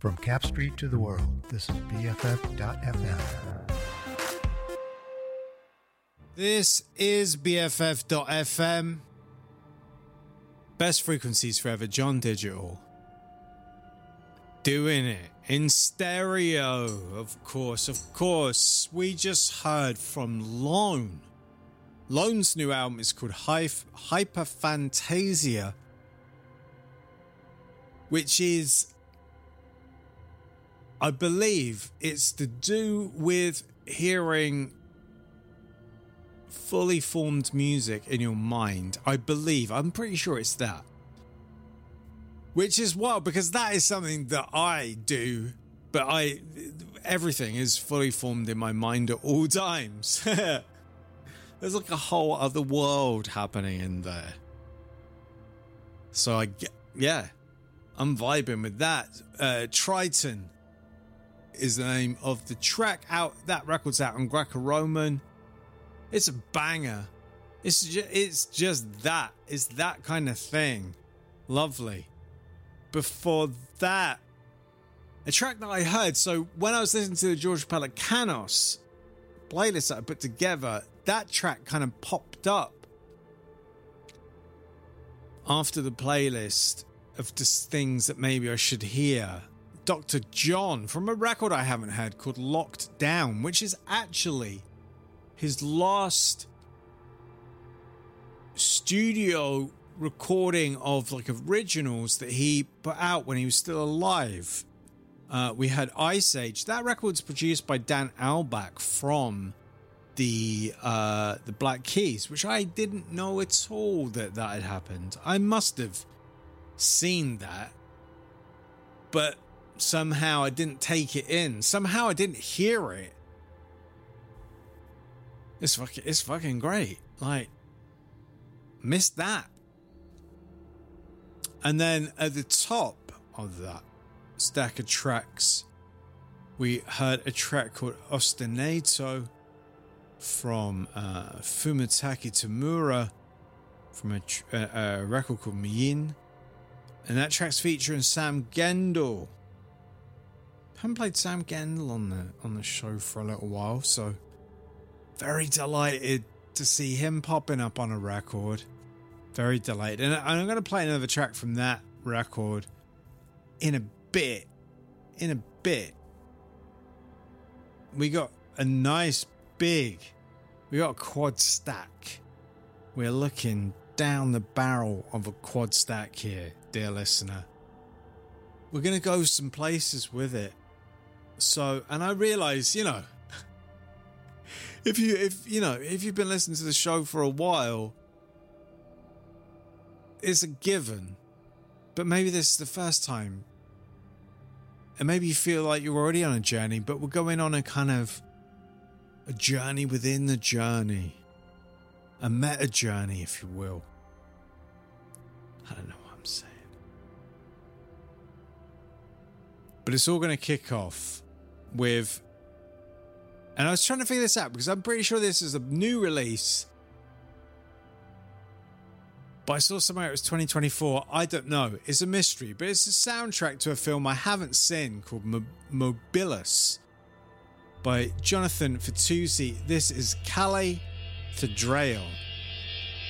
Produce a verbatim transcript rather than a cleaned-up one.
From Cap Street to the world, this is B F F dot F M. This is B F F dot F M. Best frequencies forever, John Digital. Doing it in stereo, of course, of course. We just heard from Lone. Lone's new album is called Hyperphantasia, which is, I believe, it's to do with hearing fully formed music in your mind. I believe, I'm pretty sure it's that. Which is wild, because that is something that I do, but I, everything is fully formed in my mind at all times. There's like a whole other world happening in there. So I get, yeah, I'm vibing with that. Uh, Triton is the name of the track out. That record's out on Greco-Roman. It's a banger. It's just, it's just that. It's that kind of thing. Lovely. Before that, a track that I heard. So when I was listening to the George Pelecanos playlist that I put together, that track kind of popped up after the playlist of just things that maybe I should hear. Doctor John from a record I haven't heard called Locked Down, which is actually his last studio recording of like originals that he put out when he was still alive. Uh, we had Ice Age. That record's produced by Dan Albach from the uh, the Black Keys, which I didn't know at all that that had happened. I must have seen that, but somehow I didn't take it in. Somehow I didn't hear it. It's fucking, it's fucking great. Like, missed that. And then at the top of that stack of tracks, we heard a track called Ostinato from uh, Fumitaki Tamura from a, tr- a, a record called Miyin. And that track's featuring Sam Gendel. Haven't played Sam Gendel on the on the show for a little while, so very delighted to see him popping up on a record. Very delighted. And I'm going to play another track from that record in a bit. In a bit. We got a nice big, we got a quad stack. We're looking down the barrel of a quad stack here, dear listener. We're going to go some places with it. So, and I realize, you know, if you, if, you know, if you've been listening to the show for a while, it's a given, but maybe this is the first time. And maybe you feel like you're already on a journey, but we're going on a kind of a journey within the journey. A meta journey, if you will. I don't know what I'm saying. But it's all going to kick off with, and I was trying to figure this out because I'm pretty sure this is a new release, but I saw somewhere it was twenty twenty-four. I don't know. It's a mystery, but it's a soundtrack to a film I haven't seen called Mo- Mobilis by Jonathan Fituzzi. This is Calais Thedrail.